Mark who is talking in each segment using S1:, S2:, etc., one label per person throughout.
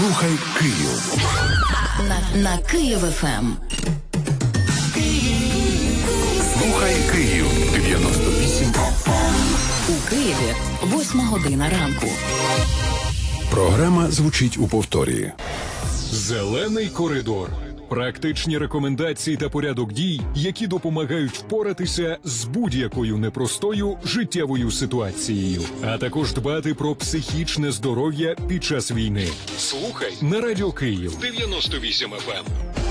S1: Слухай Київ.
S2: На Київ ФМ.
S1: Слухай Київ. 98
S2: У Києві 8:00 ранку.
S1: Програма звучить у повторі.
S3: Зелений коридор. Практичні рекомендації та порядок дій, які допомагають впоратися з будь-якою непростою життєвою ситуацією, а також дбати про психічне здоров'я під час війни. Слухай на Радіо Київ 98 FM.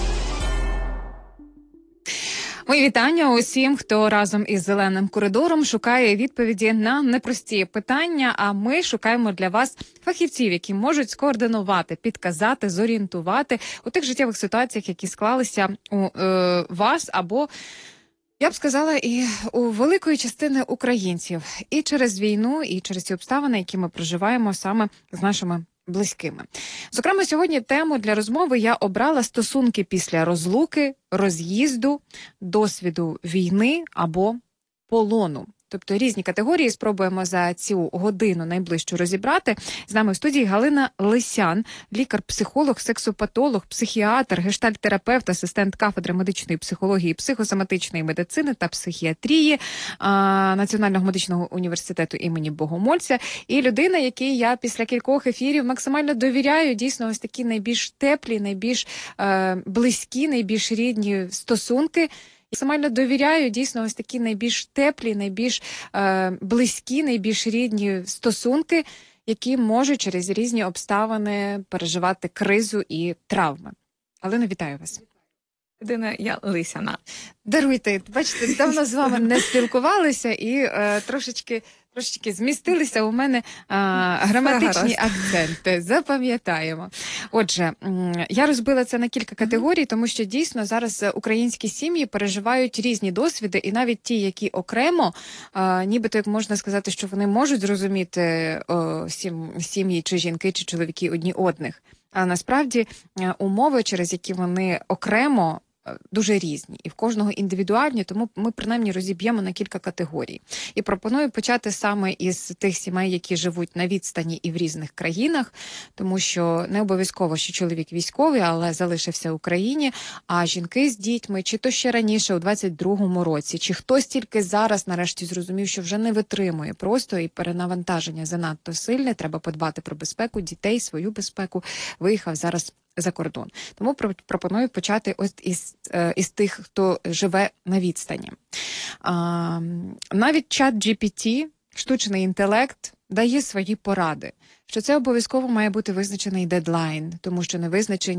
S4: Мої вітання усім, хто разом із Зеленим коридором шукає відповіді на непрості питання, а ми шукаємо для вас фахівців, які можуть скоординувати, підказати, зорієнтувати у тих життєвих ситуаціях, які склалися у вас або, я б сказала, і у великої частини українців. І через війну, і через ці обставини, які ми проживаємо саме з нашими близькими. Зокрема, сьогодні тему для розмови я обрала стосунки після розлуки, роз'їзду, досвіду війни або полону. Тобто різні категорії спробуємо за цю годину найближчу розібрати. З нами в студії Галина Лисян, лікар-психолог, сексопатолог, психіатр, гештальт-терапевт, асистент кафедри медичної психології, психосоматичної медицини та психіатрії Національного медичного університету імені Богомольця. І людина, якій я після кількох ефірів максимально довіряю, дійсно ось такі найбільш теплі, найбільш близькі, найбільш рідні стосунки. Максимально довіряю, дійсно, ось такі найбільш теплі, найбільш близькі, найбільш рідні стосунки, які можуть через різні обставини переживати кризу і травми. Галина, вітаю вас.
S5: Я Лисяна.
S4: Даруйте, бачите, давно з вами не спілкувалися і трошечки змістилися у мене граматичні акценти. Запам'ятаємо. Отже, я розбила це на кілька категорій, тому що дійсно зараз українські сім'ї переживають різні досвіди, і навіть ті, які окремо, нібито як можна сказати, що вони можуть зрозуміти сім'ї чи жінки, чи чоловіки одні одних. А насправді умови, через які вони окремо, дуже різні. І в кожного індивідуальні, тому ми принаймні розіб'ємо на кілька категорій. І пропоную почати саме із тих сімей, які живуть на відстані і в різних країнах, тому що не обов'язково, що чоловік військовий, але залишився в Україні, а жінки з дітьми, чи то ще раніше, у 22-му році, чи хтось тільки зараз нарешті зрозумів, що вже не витримує просто, і перенавантаження занадто сильне, треба подбати про безпеку дітей, свою безпеку, виїхав зараз за кордон. Тому пропоную почати ось із тих, хто живе на відстані. Навіть чат GPT, штучний інтелект, дає свої поради, що це обов'язково має бути визначений дедлайн, тому що невизначені